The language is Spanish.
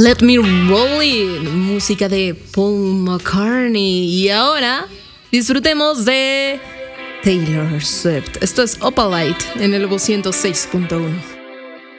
Let Me Roll It, música de Paul McCartney. Y ahora disfrutemos de Taylor Swift. Esto es Opalite en el Evo 106.1.